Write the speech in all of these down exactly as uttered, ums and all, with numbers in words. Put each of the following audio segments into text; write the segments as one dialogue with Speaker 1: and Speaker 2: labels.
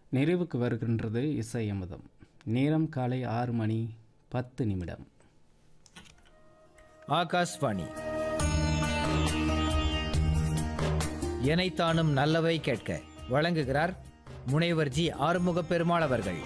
Speaker 1: நிறைவுக்கு வருகின்றது இசை அமுதம். நேரம் காலை ஆறு மணி பத்து நிமிடம்.
Speaker 2: ஆகாஷ்வாணி எனைத்தானும் நல்லவை கேட்க வழங்குகிறார் முனைவர் ஜி ஆறுமுக பெருமாள் அவர்கள்.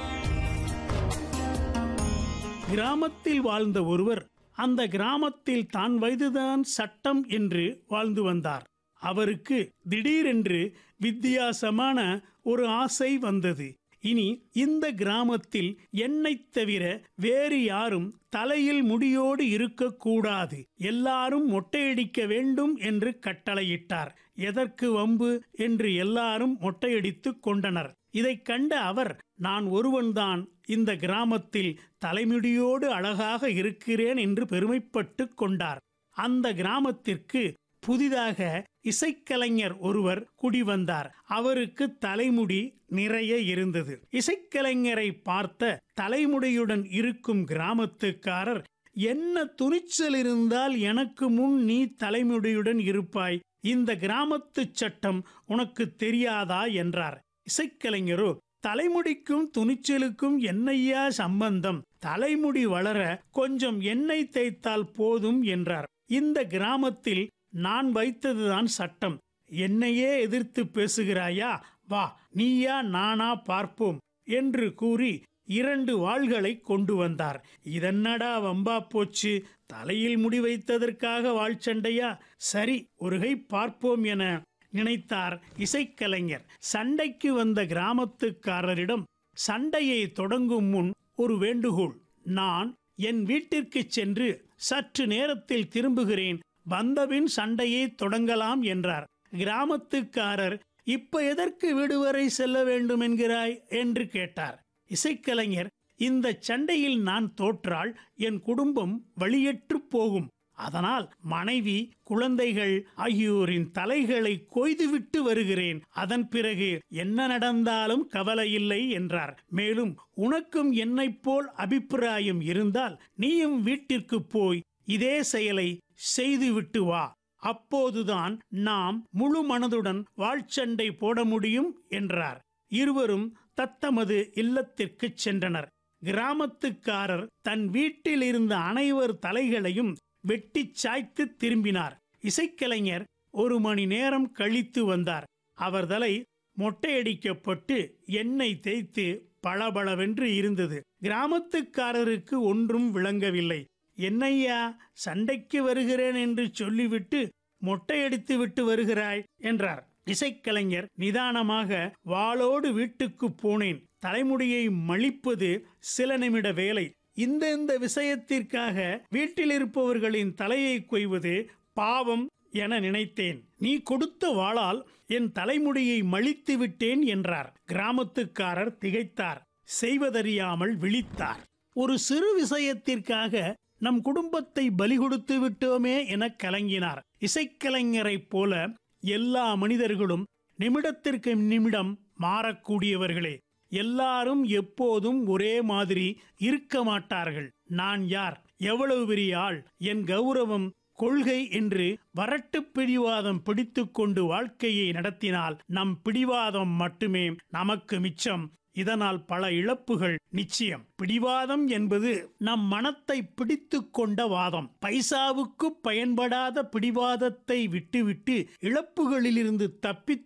Speaker 3: கிராமத்தில் வாழ்ந்த ஒருவர் அந்த கிராமத்தில் தான் வயதுதான் சட்டம் என்று வாழ்ந்து வந்தார். அவருக்கு திடீரென்று வித்தியாசமான ஒரு ஆசை வந்தது. இனி இந்த கிராமத்தில் என்னைத் தவிர வேறு யாரும் தலையில் முடியோடு இருக்கக்கூடாது, எல்லாரும் மொட்டையடிக்க வேண்டும் என்று கட்டளையிட்டார். எதற்கு வம்பு என்று எல்லாரும் மொட்டையடித்துக் கொண்டனர். இதைக் கண்ட அவர், நான் ஒருவன்தான் இந்த கிராமத்தில் தலைமுடியோடு அழகாக இருக்கிறேன் என்று பெருமைப்பட்டு கொண்டார். அந்த கிராமத்திற்கு புதிதாக இசைக்கலைஞர் ஒருவர் குடிவந்தார். அவருக்கு தலைமுடி நிறைய இருந்தது. இசைக்கலைஞரை பார்த்த தலைமுடியுடன் இருக்கும் கிராமத்துக்காரர், என்ன துணிச்சல் இருந்தால் எனக்கு முன் நீ தலைமுடியுடன் இருப்பாய், இந்த கிராமத்து சட்டம் உனக்கு தெரியாதா என்றார். இசைக்கலைஞரோ, தலைமுடிக்கும் துணிச்சலுக்கும் என்னையா சம்பந்தம், தலைமுடி வளர கொஞ்சம் எண்ணெய் தேய்த்தால் போதும் என்றார். இந்த கிராமத்தில் நான் வைத்ததுதான் சட்டம், என்னையே எதிர்த்து பேசுகிறாயா, வா நீயா நானா பார்ப்போம் என்று கூறி இரண்டு வாள்களை கொண்டு வந்தார். இதென்னடா வம்பா போச்சு, தலையில் முடி வைத்ததற்காக வாள் சண்டையா, சரி ஒருகை பார்ப்போம் என நினைத்தார் இசைக்கலைஞர். சண்டைக்கு வந்த கிராமத்துக்காரரிடம் சண்டையை தொடங்கும் முன் ஒரு வேண்டுகோள், நான் என் வீட்டிற்கு சென்று சற்று நேரத்தில் திரும்புகிறேன், வந்தபின் சண்டையை தொடங்கலாம் என்றார். கிராமத்துக்காரர், இப்ப எதற்கு வீடு வரை செல்ல வேண்டும் என்கிறாய் என்று கேட்டார். இசைக்கலைஞர், இந்த சண்டையில் நான் தோற்றால் என் குடும்பம் வழியற்று போகும், அதனால் மனைவி குழந்தைகள் ஆகியோரின் தலைகளை கொய்துவிட்டு வருகிறேன், அதன் பிறகு என்ன நடந்தாலும் கவலையில்லை என்றார். மேலும் உனக்கும் என்னைப் போல் அபிப்பிராயம் இருந்தால் நீயும் வீட்டிற்கு போய் இதே செயலை செய்துவிட்டு வா, அப்போதுதான் நாம் முழு மனதுடன் வாழ்ச்சண்டை போட முடியும் என்றார். இருவரும் தத்தமது இல்லத்திற்கு சென்றனர். கிராமத்துக்காரர் தன் வீட்டில் இருந்த அனைவர் தலைகளையும் வெட்டி சாய்த்து திரும்பினார். இசைக்கலைஞர் ஒரு மணி நேரம் கழித்து வந்தார். அவர் தலை மொட்டையடிக்கப்பட்டு எண்ணெய் தேய்த்து பளபளவென்று இருந்தது. கிராமத்துக்காரருக்கு ஒன்றும் விளங்கவில்லை. என்னையா சண்டைக்கு வருகிறேன் என்று சொல்லிவிட்டு மொட்டையடித்து விட்டு வருகிறாய் என்றார். இசைக்கலைஞர் நிதானமாக, வாளோடு வீட்டுக்கு போனேன், தலைமுடியை மழிப்பது சில நிமிட வேலை, இந்த இந்த விஷயத்திற்காக வீட்டில் இருப்பவர்களின் தலையை கொய்வது பாவம் என நினைத்தேன், நீ கொடுத்த வாளால் என் தலைமுடியை மழித்து விட்டேன் என்றார். கிராமத்துக்காரர் திகைத்தார், செய்வதறியாமல் விழித்தார். ஒரு சிறு விஷயத்திற்காக நம் குடும்பத்தை பலி கொடுத்து விட்டோமே என கலங்கினார். இசைக்கலைஞரைப் போல எல்லா மனிதர்களும் நிமிடத்திற்கு நிமிடம் மாறக்கூடியவர்களே, எல்லாரும் எப்போதும் ஒரே மாதிரி இருக்க மாட்டார்கள். நான் யார், எவ்வளவு பெரிய ஆள், என் கௌரவம், கொள்கை என்று வரட்டு பிடிவாதம் பிடித்து கொண்டு வாழ்க்கையை நடத்தினால் நம் பிடிவாதம் மட்டுமே நமக்கு மிச்சம். இதனால் பல இழப்புகள் நிச்சயம். பிடிவாதம் என்பது நம் மனத்தை பிடித்து கொண்ட வாதம். பைசாவுக்கு பயன்படாத பிடிவாதத்தை விட்டுவிட்டு இழப்புகளிலிருந்து தப்பித்து